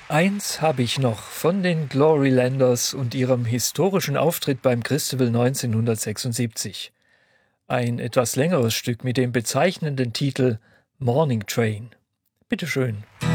Eins habe ich noch von den Glorylanders und ihrem historischen Auftritt beim Christabel 1976. Ein etwas längeres Stück mit dem bezeichnenden Titel Morning Train. Bitteschön.